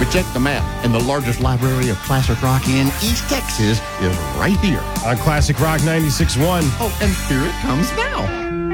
check the map, and the largest library of classic rock in East Texas is right here On Classic Rock 96.1. Oh, and here it comes now.